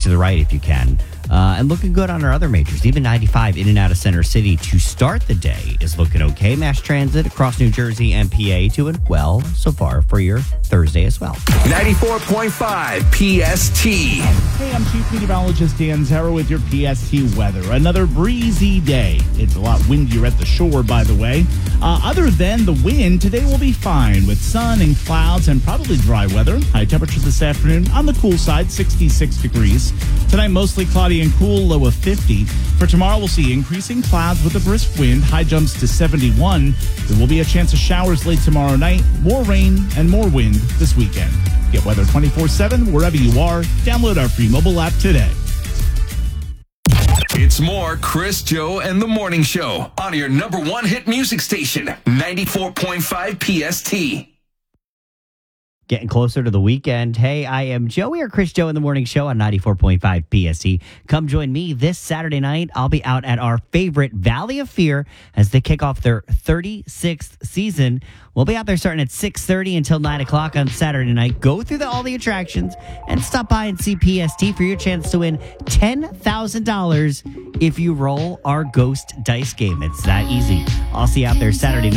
to the right if you can. And looking good on our other majors. Even 95 in and out of Center City to start the day is looking okay. Mass transit across New Jersey and PA doing well so far for your Thursday as well. 94.5 PST. Hey, I'm Chief Meteorologist Dan Zara with your PST weather. Another breezy day. It's a lot windier at the shore, by the way. Other than the wind, today will be fine with sun and clouds and probably dry weather. High temperature this afternoon on the cool side, 66 degrees. Tonight, mostly cloudy and cool, low of 50. For tomorrow, we'll see increasing clouds with a brisk wind. High jumps to 71. There will be a chance of showers late tomorrow night. More rain and more wind this weekend. Get weather 24/7 wherever you are. Download our free mobile app today. It's more Chris, Joe, and the Morning Show on your number one hit music station, 94.5 PST. Getting closer to the weekend. Hey, I am Joey or Chris Joe in the Morning Show on 94.5 PST. Come join me this Saturday night. I'll be out at our favorite Valley of Fear as they kick off their 36th season. We'll be out there starting at 6:30 until 9 o'clock on Saturday night. Go through all the attractions and stop by and see PST for your chance to win $10,000 if you roll our Ghost Dice game. It's that easy. I'll see you out there Saturday night.